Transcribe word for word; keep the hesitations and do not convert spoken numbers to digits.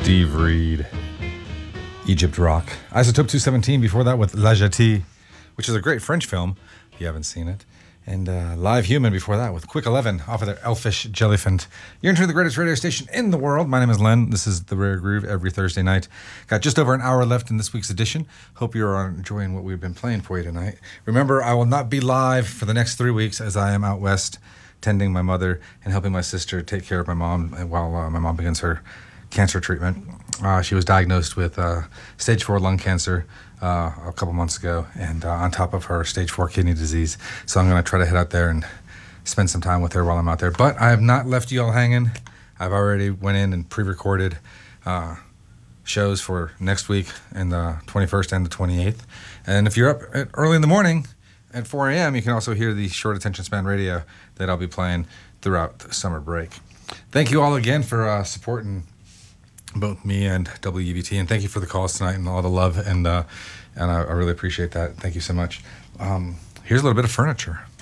Steve Reed, Egypt Rock. Isotope two seventeen before that with La Jetée, which is a great French film, if you haven't seen it. And uh, Live Human before that with Quick eleven off of their Elfish Jellyfin. You're into the greatest radio station in the world. My name is Len. This is The Rare Groove every Thursday night. Got just over an hour left in this week's edition. Hope you're enjoying what we've been playing for you tonight. Remember, I will not be live for the next three weeks as I am out west tending my mother and helping my sister take care of my mom while uh, my mom begins her cancer treatment. Uh, she was diagnosed with uh, stage four lung cancer uh, a couple months ago, and uh, on top of her stage four kidney disease. So I'm going to try to head out there and spend some time with her while I'm out there. But I have not left you all hanging. I've already went in and pre-recorded uh, shows for next week and the twenty-first and the twenty-eighth. And if you're up at early in the morning at four a.m., you can also hear the short attention span radio that I'll be playing throughout the summer break. Thank you all again for uh, supporting both me and W E V T, and thank you for the calls tonight and all the love, and uh, and I, I really appreciate that. Thank you so much. Um, here's a little bit of furniture.